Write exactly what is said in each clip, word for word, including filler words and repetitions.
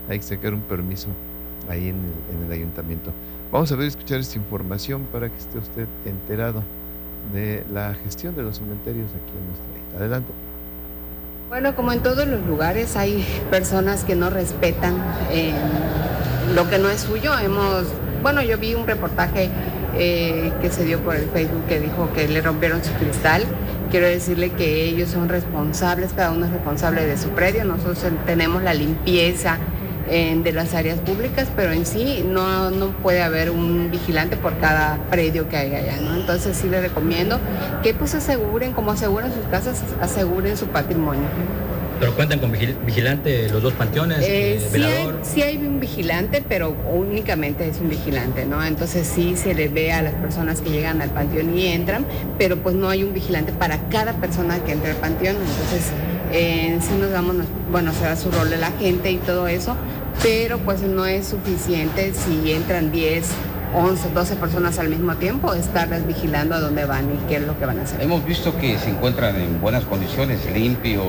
hay que sacar un permiso ahí en el, en el ayuntamiento. Vamos a ver, escuchar esta información para que esté usted enterado de la gestión de los cementerios aquí en nuestra isla. Adelante. Bueno, como en todos los lugares hay personas que no respetan eh, lo que no es suyo. Hemos, bueno, yo vi un reportaje eh, que se dio por el Facebook que dijo que le rompieron su cristal. Quiero decirle que ellos son responsables, cada uno es responsable de su predio. Nosotros tenemos la limpieza eh, de las áreas públicas, pero en sí no, no puede haber un vigilante por cada predio que haya allá, ¿no? Entonces sí les recomiendo que pues aseguren, como aseguran sus casas, aseguren su patrimonio. ¿Pero cuentan con vigilante los dos panteones? Eh, eh, sí, velador. hay, sí hay un vigilante, pero únicamente es un vigilante, ¿no? Entonces sí se les ve a las personas que llegan al panteón y entran, pero pues no hay un vigilante para cada persona que entre al panteón. Entonces eh, sí nos damos, bueno, se da su rol de la gente y todo eso, pero pues no es suficiente si entran diez, once, doce personas al mismo tiempo, estarles vigilando a dónde van y qué es lo que van a hacer. Hemos visto que se encuentran en buenas condiciones, limpios,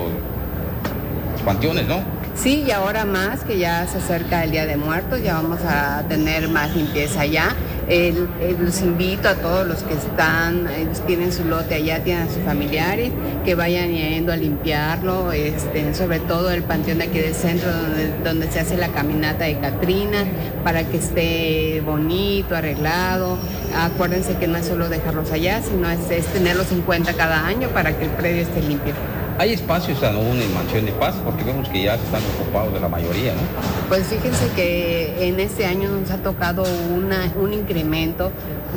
panteones, ¿no? Sí, y ahora más que ya se acerca el Día de Muertos, ya vamos a tener más limpieza allá. El, el, los invito a todos los que están, ellos tienen su lote allá, tienen a sus familiares, que vayan yendo a limpiarlo, este, sobre todo el panteón de aquí del centro, donde, donde se hace la caminata de Catrina, para que esté bonito, arreglado. Acuérdense que no es solo dejarlos allá, sino es, es tenerlos en cuenta cada año para que el predio esté limpio. ¿Hay espacios aún en Mansión de Paz? Porque vemos que ya se están ocupados de la mayoría, ¿no? Pues fíjense que en este año nos ha tocado una, un incremento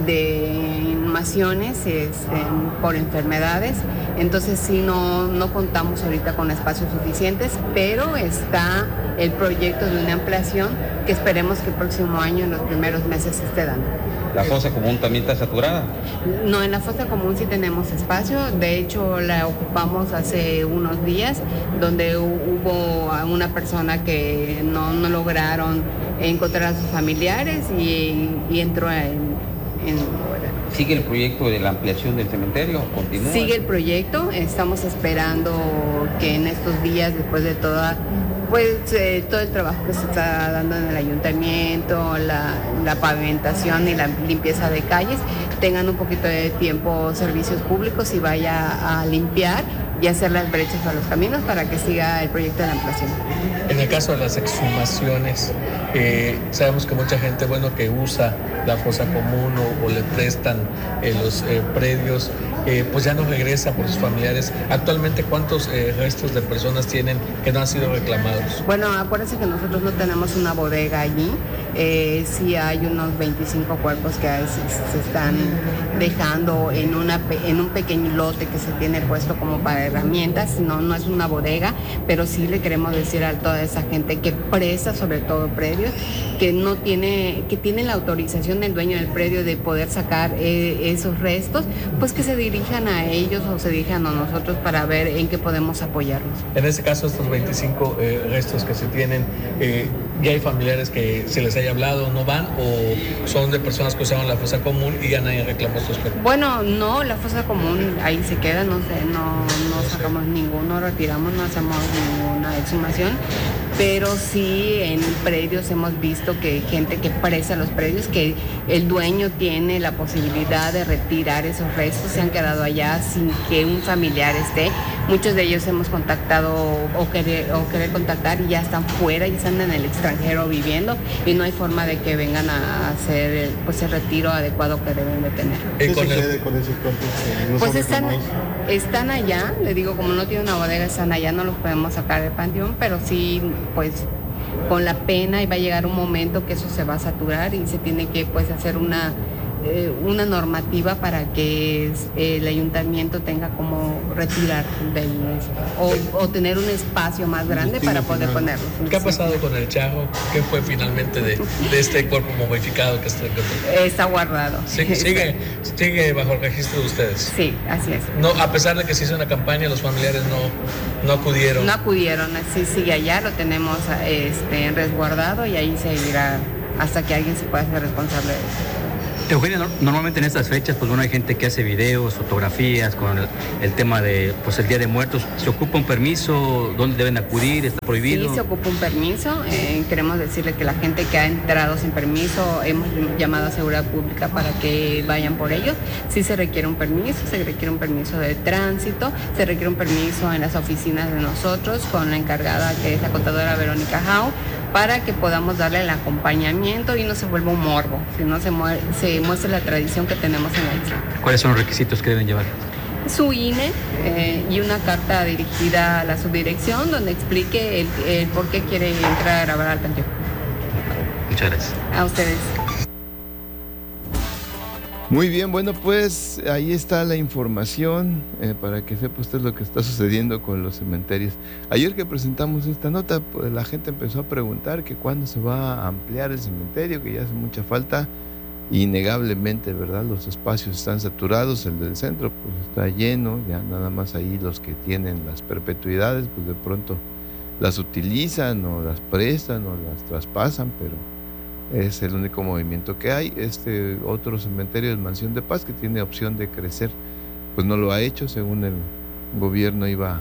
de inhumaciones este, por enfermedades, entonces sí no, no contamos ahorita con espacios suficientes, pero está el proyecto de una ampliación que esperemos que el próximo año, en los primeros meses, se esté dando. ¿La fosa común también está saturada? No, en la fosa común sí tenemos espacio. De hecho, la ocupamos hace unos días, donde hubo una persona que no, no lograron encontrar a sus familiares y, y entró en, en... ¿Sigue el proyecto de la ampliación del cementerio? ¿Continúa? Sigue el proyecto. Estamos esperando que en estos días, después de toda... Pues eh, todo el trabajo que se está dando en el ayuntamiento, la, la pavimentación y la limpieza de calles, tengan un poquito de tiempo servicios públicos y vaya a limpiar y hacer las brechas a los caminos para que siga el proyecto de la ampliación. En el caso de las exhumaciones, eh, sabemos que mucha gente, bueno, que usa la fosa común o, o le prestan eh, los eh, predios, eh, pues ya no regresa por sus familiares. Actualmente, ¿cuántos eh, restos de personas tienen que no han sido reclamados? Bueno, acuérdense que nosotros no tenemos una bodega allí. Eh, sí hay unos veinticinco cuerpos que se, se están dejando en, una, en un pequeño lote que se tiene puesto como para herramientas. No, no es una bodega, pero sí le queremos decir a toda esa gente que presta, sobre todo predios, que no tiene, que tiene la autorización del dueño del predio de poder sacar eh, esos restos, pues que se dirijan a ellos o se dirijan a nosotros para ver en qué podemos apoyarlos. En este caso, estos veinticinco eh, restos que se tienen, eh, ¿ya hay familiares que se les haya hablado, no van, o son de personas que usaron la fosa común y ya nadie reclamó estos cuerpos? Bueno, no, la fosa común ahí se queda, no sé, no, no sacamos ninguno, retiramos, no hacemos ninguna exhumación, pero sí en predios hemos visto que gente que presta los predios, que el dueño tiene la posibilidad de retirar esos restos, se han quedado allá sin que un familiar esté. Muchos de ellos hemos contactado o querer, o querer contactar y ya están fuera, ya están en el extranjero viviendo y no hay forma de que vengan a hacer el, pues, el retiro adecuado que deben de tener. ¿Qué sucede con esos cuerpos que no pues son están, reclamados? están allá, le digo, como no tiene una bodega, están allá, no los podemos sacar del panteón, pero sí, pues con la pena, y va a llegar un momento que eso se va a saturar y se tiene que pues hacer una eh, una normativa para que el ayuntamiento tenga como retirar de ahí o, o tener un espacio más grande para poder ponerlos. ¿Qué ha pasado con el charro? ¿Qué fue finalmente de, de este cuerpo momificado que está encontrado? Está guardado. Sí, sigue, sigue bajo el registro de ustedes. Sí, así es. No, a pesar de que se hizo una campaña, los familiares no, no acudieron. No acudieron, sí sigue allá, lo tenemos este, resguardado y ahí seguirá hasta que alguien se pueda hacer responsable de eso. Eugenia, normalmente en estas fechas, pues bueno, hay gente que hace videos, fotografías con el, el tema de, pues el Día de Muertos. ¿Se ocupa un permiso? ¿Dónde deben acudir? ¿Está prohibido? Sí, se ocupa un permiso. Eh, queremos decirle que la gente que ha entrado sin permiso, hemos llamado a Seguridad Pública para que vayan por ellos. Sí se requiere un permiso, se requiere un permiso de tránsito, se requiere un permiso en las oficinas de nosotros con la encargada, que es la contadora Verónica Jau, para que podamos darle el acompañamiento y no se vuelva un morbo, sino se, muere, se muestre la tradición que tenemos en la isla. ¿Cuáles son los requisitos que deben llevar? Su I N E eh, y una carta dirigida a la subdirección donde explique el, el por qué quiere entrar a grabar al panteón. Muchas gracias. A ustedes. Muy bien, bueno, pues ahí está la información eh, para que sepa usted lo que está sucediendo con los cementerios. Ayer que presentamos esta nota, pues la gente empezó a preguntar que cuándo se va a ampliar el cementerio, que ya hace mucha falta. Innegablemente, ¿verdad? Los espacios están saturados, el del centro pues está lleno, ya nada más ahí los que tienen las perpetuidades, pues de pronto las utilizan o las prestan o las traspasan, pero es el único movimiento que hay. Este otro cementerio, el Mansión de Paz, que tiene opción de crecer, pues no lo ha hecho, según el gobierno iba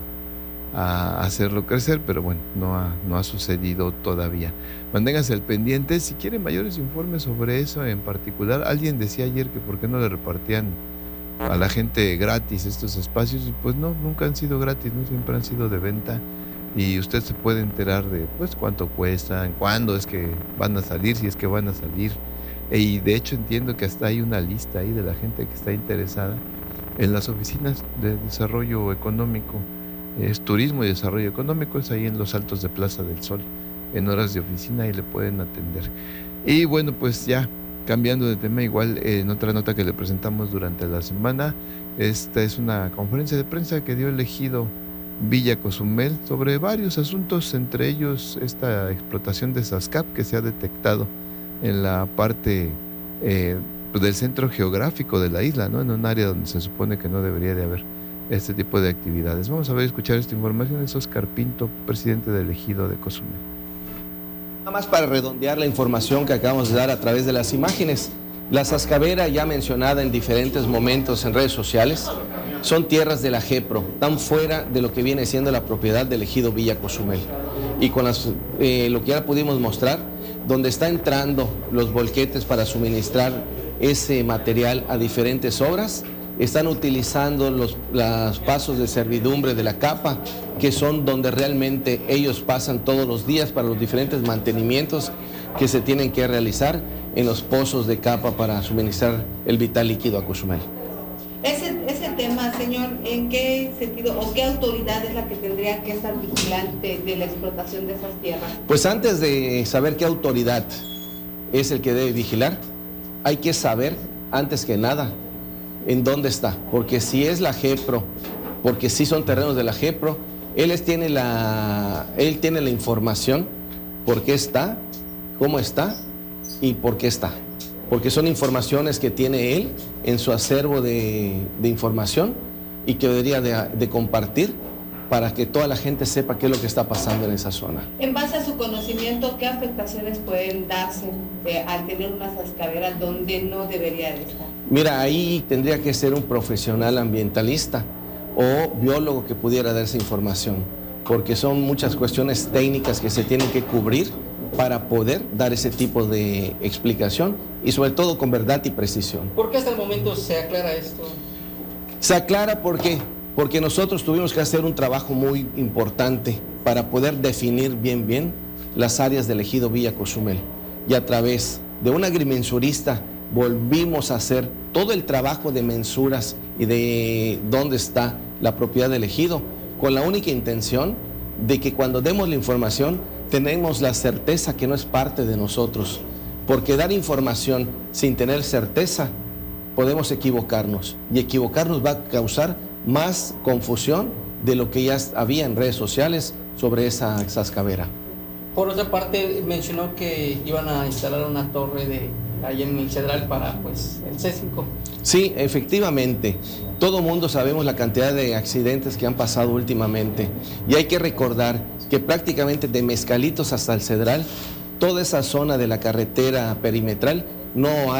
a hacerlo crecer, pero bueno, no ha, no ha sucedido todavía. Manténganse al pendiente. Si quieren mayores informes sobre eso en particular, alguien decía ayer que por qué no le repartían a la gente gratis estos espacios, pues no, nunca han sido gratis, no siempre han sido de venta. Y usted se puede enterar de pues cuánto cuestan, cuándo es que van a salir, si es que van a salir. Y de hecho entiendo que hasta hay una lista ahí de la gente que está interesada en las oficinas de desarrollo económico. Es turismo y desarrollo económico, es ahí en los Altos de Plaza del Sol, en horas de oficina, y le pueden atender. Y bueno, pues ya cambiando de tema, igual eh, en otra nota que le presentamos durante la semana, esta es una conferencia de prensa que dio el ejido Villa Cozumel sobre varios asuntos, entre ellos esta explotación de Sascap que se ha detectado en la parte eh, del centro geográfico de la isla, ¿no? En un área donde se supone que no debería de haber este tipo de actividades. Vamos a ver, escuchar esta información. Es Oscar Pinto, presidente del ejido de Cozumel. Nada más para redondear la información que acabamos de dar a través de las imágenes. La Sascavera, ya mencionada en diferentes momentos en redes sociales, son tierras de la GEPRO, tan fuera de lo que viene siendo la propiedad del ejido Villa Cozumel. Y con las, eh, lo que ya pudimos mostrar, donde está entrando los volquetes para suministrar ese material a diferentes obras, están utilizando los, los pasos de servidumbre de la capa, que son donde realmente ellos pasan todos los días para los diferentes mantenimientos que se tienen que realizar en los pozos de capa para suministrar el vital líquido a Cozumel. Ese, ese tema, señor, ¿en qué sentido o qué autoridad es la que tendría que estar vigilante de la explotación de esas tierras? Pues antes de saber qué autoridad es el que debe vigilar, hay que saber, antes que nada, en dónde está, porque si es la GEPRO, porque si son terrenos de la GEPRO, él, es, tiene, la, él tiene la información, por qué está, cómo está y por qué está, porque son informaciones que tiene él en su acervo de, de información y que debería de, de compartir para que toda la gente sepa qué es lo que está pasando en esa zona. En base a su conocimiento, ¿qué afectaciones pueden darse eh, al tener una sascavera donde no debería de estar? Mira, ahí tendría que ser un profesional ambientalista o biólogo que pudiera dar esa información, porque son muchas cuestiones técnicas que se tienen que cubrir para poder dar ese tipo de explicación y sobre todo con verdad y precisión. ¿Por qué hasta el momento se aclara esto? Se aclara porque, porque nosotros tuvimos que hacer un trabajo muy importante para poder definir bien bien las áreas del ejido Villa Cozumel, y a través de un agrimensurista volvimos a hacer todo el trabajo de mensuras y de dónde está la propiedad del ejido, con la única intención de que cuando demos la información tenemos la certeza que no es parte de nosotros, porque dar información sin tener certeza podemos equivocarnos, y equivocarnos va a causar más confusión de lo que ya había en redes sociales sobre esa sascavera. Por otra parte, mencionó que iban a instalar una torre de ahí en el Cedral para pues el C cinco. Sí, efectivamente. Todo mundo sabemos la cantidad de accidentes que han pasado últimamente, y hay que recordar que prácticamente de Mezcalitos hasta el Cedral, toda esa zona de la carretera perimetral, no hay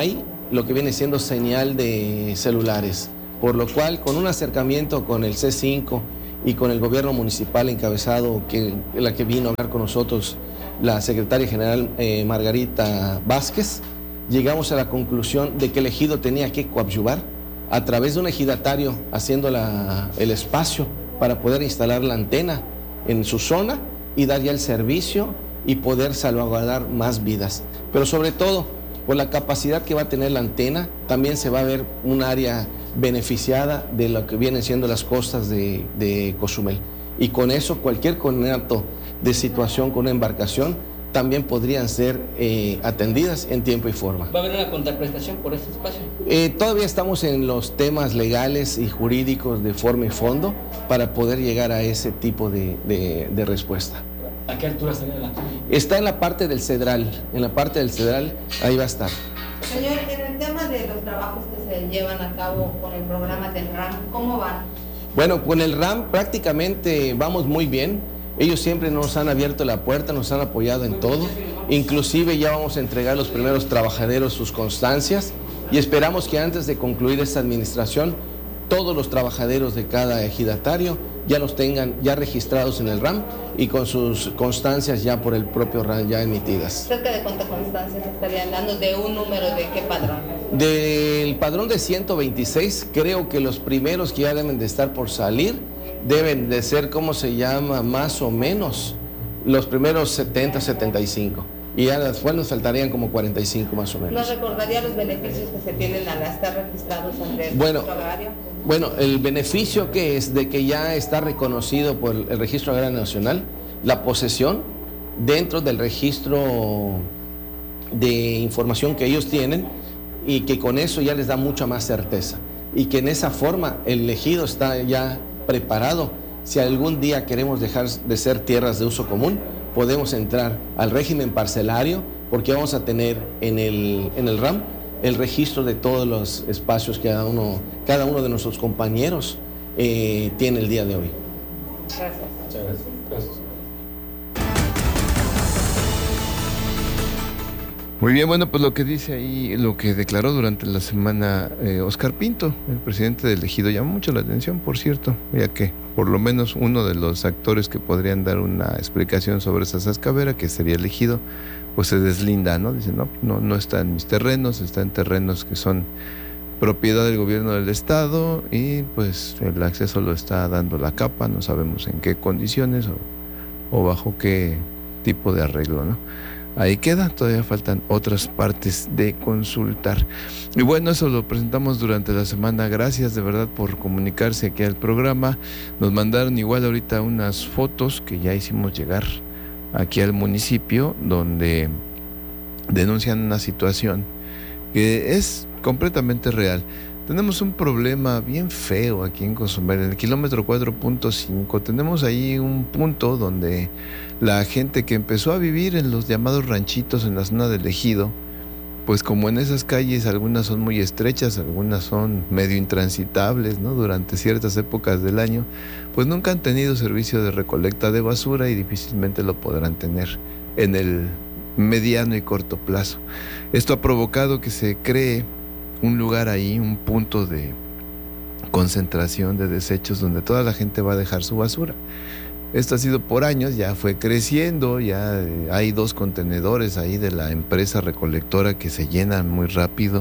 lo que viene siendo señal de celulares, por lo cual con un acercamiento con el C cinco y con el gobierno municipal encabezado, que la que vino a hablar con nosotros, la secretaria general eh, Margarita Vázquez, llegamos a la conclusión de que el ejido tenía que coadyuvar a través de un ejidatario haciendo la, el espacio para poder instalar la antena en su zona y dar ya el servicio y poder salvaguardar más vidas. Pero sobre todo, por la capacidad que va a tener la antena, también se va a ver un área beneficiada de lo que vienen siendo las costas de, de Cozumel. Y con eso, cualquier conato de situación con una embarcación también podrían ser eh, atendidas en tiempo y forma. ¿Va a haber una contraprestación por este espacio? Eh, todavía estamos en los temas legales y jurídicos de forma y fondo para poder llegar a ese tipo de, de, de respuesta. ¿A qué altura estaría la antena? Está en la parte del Cedral, en la parte del Cedral, ahí va a estar. Señor, en el tema de los trabajos que se llevan a cabo con el programa del RAM, ¿cómo van? Bueno, con el RAM prácticamente vamos muy bien. Ellos siempre nos han abierto la puerta, nos han apoyado en todo. Inclusive ya vamos a entregar a los primeros trabajadores sus constancias y esperamos que antes de concluir esta administración, todos los trabajadores de cada ejidatario ya los tengan ya registrados en el RAM y con sus constancias ya por el propio RAM ya emitidas. ¿Cerca de cuántas constancias estarían dando? ¿De un número de qué padrón? Del padrón de ciento veintiséis, creo que los primeros que ya deben de estar por salir deben de ser, ¿cómo se llama? Más o menos los primeros setenta, setenta y cinco. Y ya después nos faltarían como cuarenta y cinco más o menos. ¿Nos recordaría los beneficios que se tienen al estar registrados ante el bueno, registro agrario? Bueno, el beneficio que es de que ya está reconocido por el Registro Agrario Nacional, la posesión dentro del registro de información que ellos tienen y que con eso ya les da mucha más certeza. Y que en esa forma el ejido está ya preparado. Si algún día queremos dejar de ser tierras de uso común, podemos entrar al régimen parcelario porque vamos a tener en el, en el RAM el registro de todos los espacios que cada uno, cada uno de nuestros compañeros eh, tiene el día de hoy. Gracias. Muchas gracias. Gracias. Muy bien, bueno, pues lo que dice ahí, lo que declaró durante la semana eh, Óscar Pinto, el presidente del ejido, llamó mucho la atención, por cierto, ya que por lo menos uno de los actores que podrían dar una explicación sobre esa zascavera, que sería el ejido, pues se deslinda, ¿no? Dice, no, no, no está en mis terrenos, está en terrenos que son propiedad del gobierno del estado y pues el acceso lo está dando la capa, no sabemos en qué condiciones o, o bajo qué tipo de arreglo, ¿no? Ahí queda, todavía faltan otras partes de consultar. Y bueno, eso lo presentamos durante la semana. Gracias de verdad por comunicarse aquí al programa. Nos mandaron igual ahorita unas fotos que ya hicimos llegar aquí al municipio, donde denuncian una situación que es completamente real. Tenemos un problema bien feo aquí en Cozumel, en el kilómetro cuatro punto cinco. Tenemos ahí un punto donde la gente que empezó a vivir en los llamados ranchitos en la zona del ejido, pues como en esas calles algunas son muy estrechas, algunas son medio intransitables, ¿no? Durante ciertas épocas del año, pues nunca han tenido servicio de recolecta de basura y difícilmente lo podrán tener en el mediano y corto plazo. Esto ha provocado que se cree un lugar ahí, un punto de concentración de desechos donde toda la gente va a dejar su basura. Esto ha sido por años, ya fue creciendo, ya eh, hay dos contenedores ahí de la empresa recolectora que se llenan muy rápido,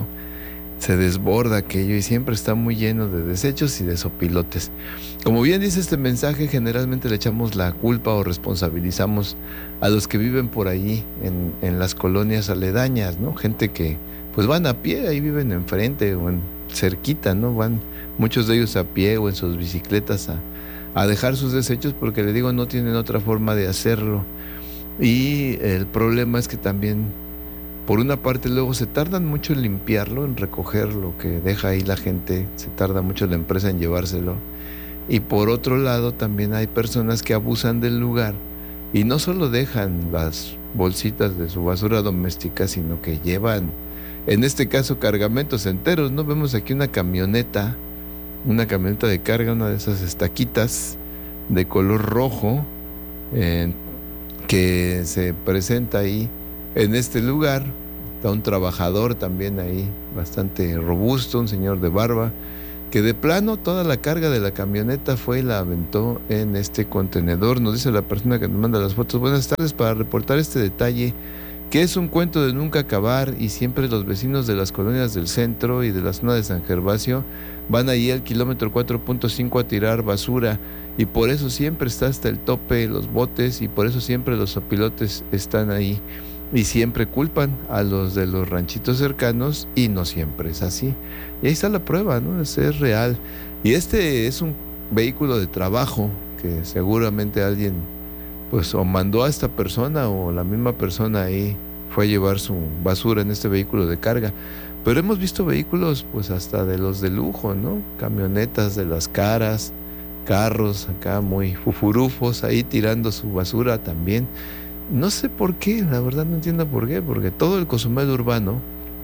se desborda aquello y siempre está muy lleno de desechos y de sopilotes. Como bien dice este mensaje, generalmente le echamos la culpa o responsabilizamos a los que viven por ahí en, en las colonias aledañas, ¿no? Gente que pues van a pie, ahí viven enfrente o en cerquita, ¿no? Van muchos de ellos a pie o en sus bicicletas a, a dejar sus desechos porque, le digo, no tienen otra forma de hacerlo. Y el problema es que también, por una parte, luego se tardan mucho en limpiarlo, en recoger lo que deja ahí la gente, se tarda mucho la empresa en llevárselo. Y por otro lado, también hay personas que abusan del lugar y no solo dejan las bolsitas de su basura doméstica, sino que llevan, en este caso, cargamentos enteros, ¿no? Vemos aquí una camioneta, una camioneta de carga, una de esas estaquitas de color rojo, eh, que se presenta ahí en este lugar, está un trabajador también ahí, bastante robusto, un señor de barba, que de plano toda la carga de la camioneta fue y la aventó en este contenedor. Nos dice la persona que nos manda las fotos: buenas tardes, para reportar este detalle, que es un cuento de nunca acabar, y siempre los vecinos de las colonias del centro y de la zona de San Gervasio van allí al kilómetro cuatro punto cinco a tirar basura, y por eso siempre está hasta el tope los botes, y por eso siempre los sopilotes están ahí, y siempre culpan a los de los ranchitos cercanos, y no siempre es así. Y ahí está la prueba, ¿no? Es, es real. Y este es un vehículo de trabajo que seguramente alguien pues o mandó a esta persona, o la misma persona ahí fue a llevar su basura en este vehículo de carga. Pero hemos visto vehículos pues hasta de los de lujo, ¿no? Camionetas de las caras, carros acá muy fufurufos ahí tirando su basura también. No sé por qué, la verdad no entiendo por qué, porque todo el Cozumel urbano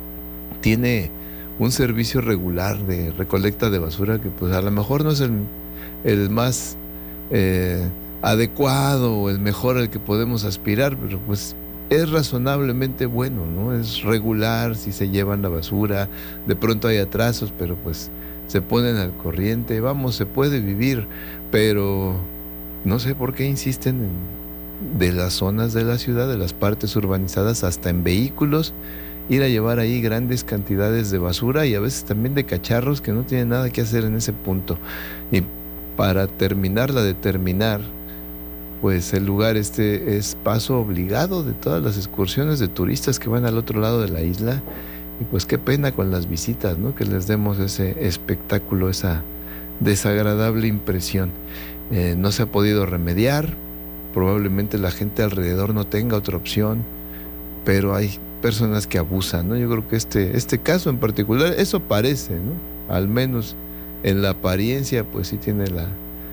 tiene un servicio regular de recolecta de basura que pues a lo mejor no es el, el más eh, adecuado o el mejor al que podemos aspirar, pero pues es razonablemente bueno, ¿no? Es regular si se llevan la basura, de pronto hay atrasos, pero pues se ponen al corriente, vamos, se puede vivir, pero no sé por qué insisten en, de las zonas de la ciudad, de las partes urbanizadas, hasta en vehículos, ir a llevar ahí grandes cantidades de basura y a veces también de cacharros que no tienen nada que hacer en ese punto. Y para terminarla de terminar, pues el lugar este es paso obligado de todas las excursiones de turistas que van al otro lado de la isla, y pues qué pena con las visitas, ¿no? Que les demos ese espectáculo, esa desagradable impresión. Eh, no se ha podido remediar, probablemente la gente alrededor no tenga otra opción, pero hay personas que abusan, ¿no? Yo creo que este, este caso en particular, eso parece, ¿no? Al menos en la apariencia, pues sí tiene la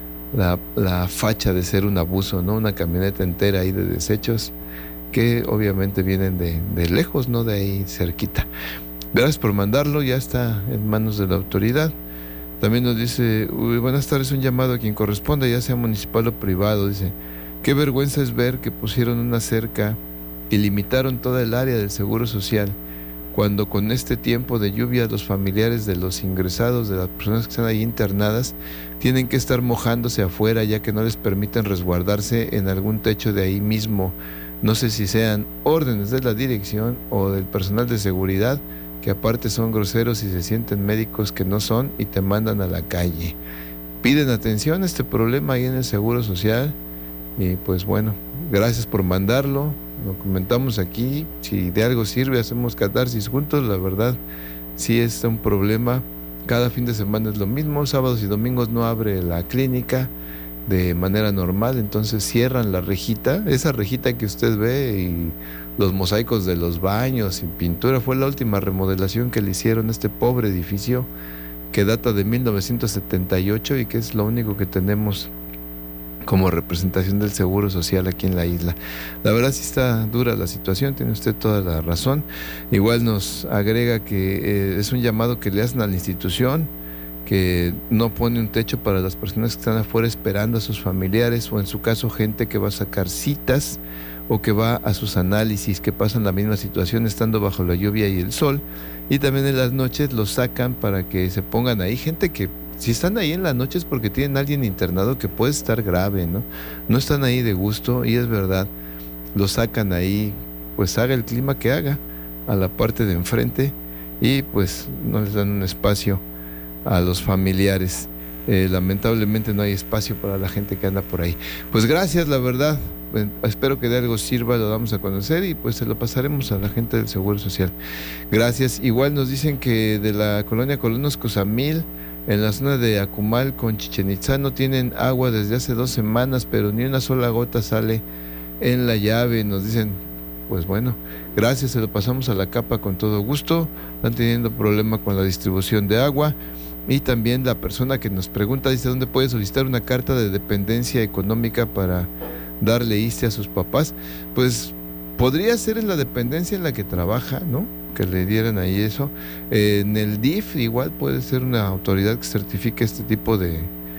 La, la facha de ser un abuso, ¿no? Una camioneta entera ahí de desechos que obviamente vienen de, de lejos, no de ahí cerquita. Gracias por mandarlo, ya está en manos de la autoridad. También nos dice: uy, buenas tardes, un llamado a quien corresponda, ya sea municipal o privado. Dice: qué vergüenza es ver que pusieron una cerca y limitaron toda el área del Seguro Social, cuando con este tiempo de lluvia los familiares de los ingresados, de las personas que están ahí internadas, tienen que estar mojándose afuera, ya que no les permiten resguardarse en algún techo de ahí mismo. No sé si sean órdenes de la dirección o del personal de seguridad, que aparte son groseros y se sienten médicos que no son y te mandan a la calle. Piden atención a este problema ahí en el Seguro Social, y pues bueno, gracias por mandarlo. Lo comentamos aquí, si de algo sirve hacemos catarsis juntos. La verdad sí es un problema, cada fin de semana es lo mismo, sábados y domingos no abre la clínica de manera normal, entonces cierran la rejita, esa rejita que usted ve, y los mosaicos de los baños y pintura. Fue la última remodelación que le hicieron a este pobre edificio que data de mil novecientos setenta y ocho y que es lo único que tenemos como representación del Seguro Social aquí en la isla. La verdad sí está dura la situación, tiene usted toda la razón. Igual nos agrega que eh, es un llamado que le hacen a la institución, que no pone un techo para las personas que están afuera esperando a sus familiares, o en su caso gente que va a sacar citas o que va a sus análisis, que pasan la misma situación estando bajo la lluvia y el sol, y también en las noches los sacan para que se pongan ahí. Gente que si están ahí en las noches porque tienen a alguien internado que puede estar grave, ¿no? No están ahí de gusto, y es verdad, los sacan ahí, pues haga el clima que haga, a la parte de enfrente, y pues no les dan un espacio a los familiares. Eh, lamentablemente no hay espacio para la gente que anda por ahí. Pues gracias, la verdad, eh, espero que de algo sirva, lo damos a conocer y pues se lo pasaremos a la gente del Seguro Social. Gracias. Igual nos dicen que de la colonia Colonos Cozamil, en la zona de Acumal con Chichen Itzá, no tienen agua desde hace dos semanas, pero ni una sola gota sale en la llave. Nos dicen, pues bueno, gracias, se lo pasamos a la capa con todo gusto. Están teniendo problema con la distribución de agua. Y también la persona que nos pregunta dice: ¿dónde puede solicitar una carta de dependencia económica para darle I S S S E a sus papás? Pues podría ser en la dependencia en la que trabaja, ¿no? Que le dieran ahí eso. Eh, en el D I F igual puede ser una autoridad que certifique este tipo de,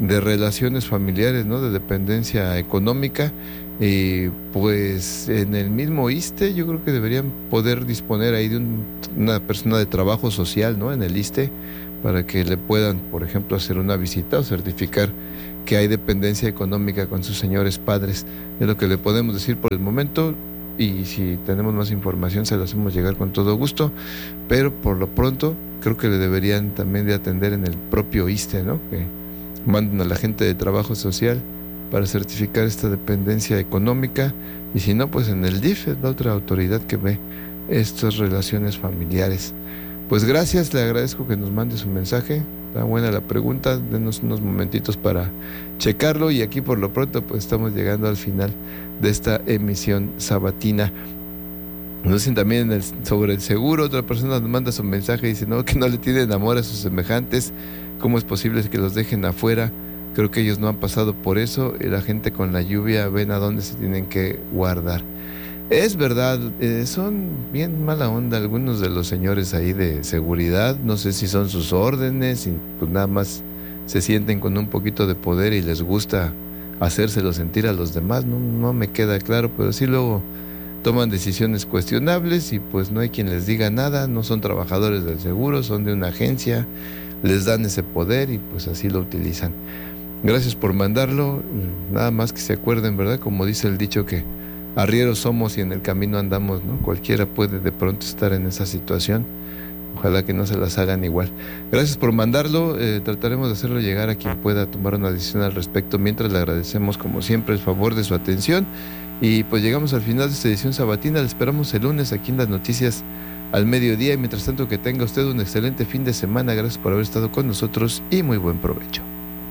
de relaciones familiares, ¿no? De dependencia económica. Y pues en el mismo ISSSTE yo creo que deberían poder disponer ahí de un, una persona de trabajo social, ¿no? En el ISSSTE, para que le puedan, por ejemplo, hacer una visita o certificar que hay dependencia económica con sus señores padres. Es lo que le podemos decir por el momento, y si tenemos más información se la hacemos llegar con todo gusto, pero por lo pronto creo que le deberían también de atender en el propio ISSSTE, ¿no? Que manden a la gente de trabajo social para certificar esta dependencia económica, y si no, pues en el D I F, es la otra autoridad que ve estas relaciones familiares. Pues gracias, le agradezco que nos mande su mensaje, está buena la pregunta, denos unos momentitos para checarlo, y aquí por lo pronto pues estamos llegando al final de esta emisión sabatina. Nos dicen también en el, sobre el seguro, otra persona nos manda su mensaje y dice, no, que no le tienen amor a sus semejantes, ¿cómo es posible que los dejen afuera? Creo que ellos no han pasado por eso, y la gente con la lluvia ven a dónde se tienen que guardar. Es verdad, eh, son bien mala onda algunos de los señores ahí de seguridad, no sé si son sus órdenes y pues nada más se sienten con un poquito de poder y les gusta hacérselo sentir a los demás, no, no me queda claro, pero sí luego toman decisiones cuestionables y pues no hay quien les diga nada, no son trabajadores del seguro, son de una agencia, les dan ese poder y pues así lo utilizan. Gracias por mandarlo, nada más que se acuerden, ¿verdad? Como dice el dicho, que arrieros somos y en el camino andamos, ¿no? Cualquiera puede de pronto estar en esa situación, ojalá que no se las hagan igual. Gracias por mandarlo, eh, trataremos de hacerlo llegar a quien pueda tomar una decisión al respecto, mientras le agradecemos como siempre el favor de su atención, y pues llegamos al final de esta edición sabatina, le esperamos el lunes aquí en las noticias al mediodía, y mientras tanto que tenga usted un excelente fin de semana, gracias por haber estado con nosotros y muy buen provecho.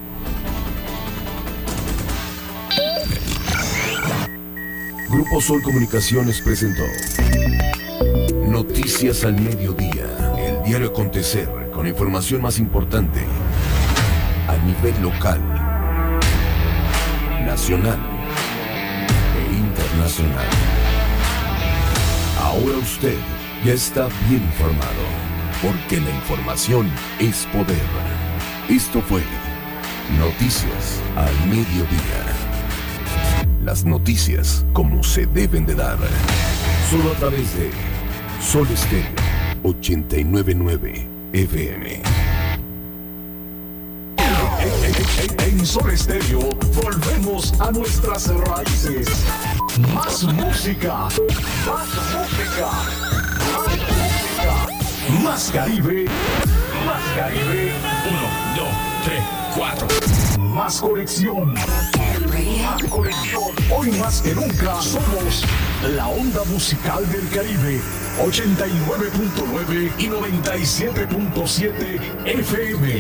Grupo Sol Comunicaciones presentó Noticias al Mediodía, el diario acontecer con la información más importante a nivel local, nacional e internacional. Ahora usted ya está bien informado, porque la información es poder. Esto fue Noticias al Mediodía. Las noticias como se deben de dar. Solo a través de Sol Estéreo ochenta y nueve punto nueve F M. En Sol Estéreo volvemos a nuestras raíces. Más música. Más música. Más música. Más Caribe. Más Caribe. Uno, dos, tres, cuatro. Más conexión. Más conexión. Hoy más que nunca somos la onda musical del Caribe. ochenta y nueve punto nueve y noventa y siete punto siete F M.